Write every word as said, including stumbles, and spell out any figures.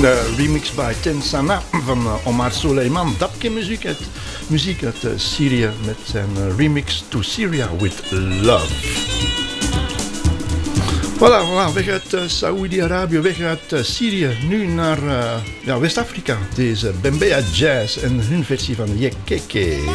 Een remix bij Ten Sana van uh, Omar Soleiman. Dapke muziek uit, muziek uit uh, Syrië met zijn uh, remix To Syria With Love. Voilà, voilà, weg uit uh, Saoedi-Arabië, weg uit uh, Syrië, nu naar uh, ja, West-Afrika. Deze Bembea Jazz en hun versie van Yekeke.